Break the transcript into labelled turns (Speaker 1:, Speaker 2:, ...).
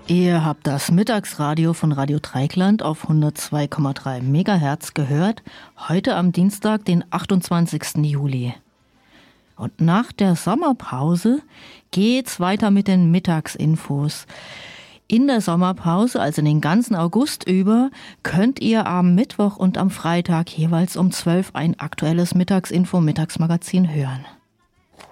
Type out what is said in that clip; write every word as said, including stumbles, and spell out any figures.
Speaker 1: Ihr habt das Mittagsradio von Radio Dreieckland auf hundertzwei Komma drei Megahertz gehört, heute am Dienstag, den achtundzwanzigsten Juli. Und nach der Sommerpause geht's weiter mit den Mittagsinfos. In der Sommerpause, also den ganzen August über, könnt ihr am Mittwoch und am Freitag jeweils um zwölf ein aktuelles Mittagsinfo-Mittagsmagazin hören.